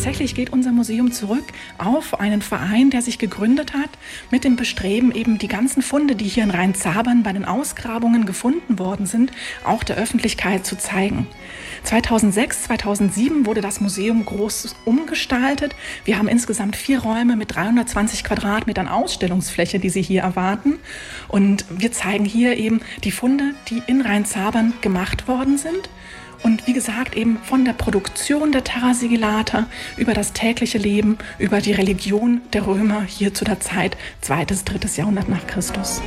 tatsächlich geht unser Museum zurück auf einen Verein, der sich gegründet hat, mit dem Bestreben, eben die ganzen Funde, die hier in Rheinzabern bei den Ausgrabungen gefunden worden sind, auch der Öffentlichkeit zu zeigen. 2006, 2007 wurde das Museum groß umgestaltet. Wir haben insgesamt 4 Räume mit 320 Quadratmetern Ausstellungsfläche, die Sie hier erwarten. Und wir zeigen hier eben die Funde, die in Rheinzabern gemacht worden sind. Und wie gesagt, eben von der Produktion der Terra Sigillata über das tägliche Leben, über die Religion der Römer hier zu der Zeit 2. bis 3. Jahrhundert nach Christus.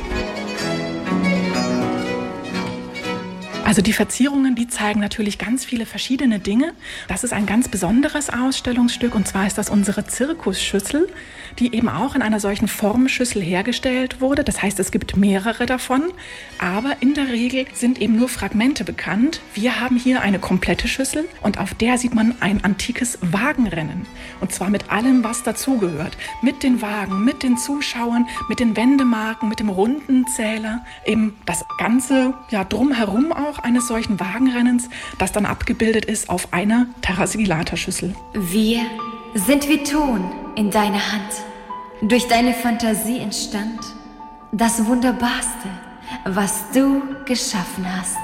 Also die Verzierungen, die zeigen natürlich ganz viele verschiedene Dinge. Das ist ein ganz besonderes Ausstellungsstück, und zwar ist das unsere Zirkusschüssel, die eben auch in einer solchen Formschüssel hergestellt wurde. Das heißt, es gibt mehrere davon, aber in der Regel sind eben nur Fragmente bekannt. Wir haben hier eine komplette Schüssel und auf der sieht man ein antikes Wagenrennen. Und zwar mit allem, was dazugehört. Mit den Wagen, mit den Zuschauern, mit den Wendemarken, mit dem Rundenzähler. Eben das Ganze drumherum auch eines solchen Wagenrennens, das dann abgebildet ist auf einer Terra Sigillata Schüssel. Wir sind wie Ton in deiner Hand. Durch deine Fantasie entstand das Wunderbarste, was du geschaffen hast.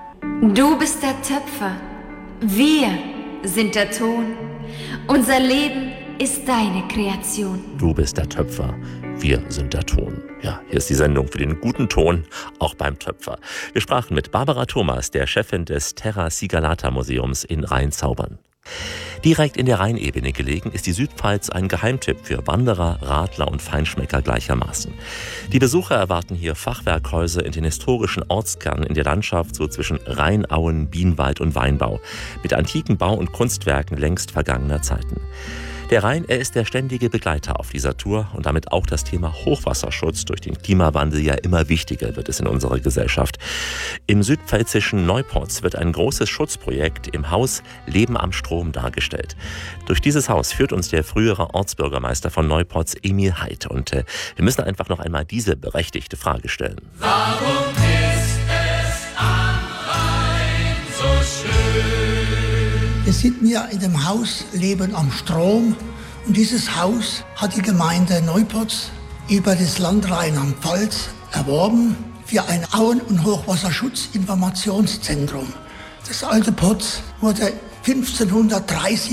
Du bist der Töpfer, wir sind der Ton. Unser Leben ist deine Kreation. Du bist der Töpfer, wir sind der Ton. Ja, hier ist die Sendung für den guten Ton, auch beim Töpfer. Wir sprachen mit Barbara Thomas, der Chefin des Terra Sigillata Museums in Rheinzabern. Direkt in der Rheinebene gelegen ist die Südpfalz ein Geheimtipp für Wanderer, Radler und Feinschmecker gleichermaßen. Die Besucher erwarten hier Fachwerkhäuser in den historischen Ortskernen in der Landschaft, so zwischen Rheinauen, Bienenwald und Weinbau, mit antiken Bau- und Kunstwerken längst vergangener Zeiten. Der Rhein, er ist der ständige Begleiter auf dieser Tour und damit auch das Thema Hochwasserschutz. Durch den Klimawandel ja immer wichtiger wird es in unserer Gesellschaft. Im südpfälzischen Neupotz wird ein großes Schutzprojekt im Haus Leben am Strom dargestellt. Durch dieses Haus führt uns der frühere Ortsbürgermeister von Neupotz, Emil Heid. Und wir müssen einfach noch einmal diese berechtigte Frage stellen. Warum ist es am Rhein so schön? Wir sind hier in dem Haus Leben am Strom, und dieses Haus hat die Gemeinde Neupotz über das Land Rheinland-Pfalz erworben für ein Auen- und Hochwasserschutzinformationszentrum. Das alte Potz wurde 1530